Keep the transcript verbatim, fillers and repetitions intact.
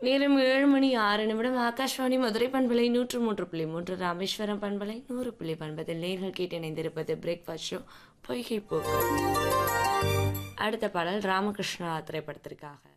நேரம் ஏழு மணி ஆறு நிமிடம். ஆகாஷ்வாணி மதுரை பண்பலை நூற்று மூன்று புள்ளி மூன்று, ராமேஸ்வரம் பண்பலை நூறு புள்ளி ஒன்பதில் நேர்கள் கேட்டு இணைந்திருப்பது பிரேக்ஃபாஸ்ட் ஷோ பொய்கை போக்கு. அடுத்த பாடல் ராமகிருஷ்ணா திரைப்படத்திற்காக.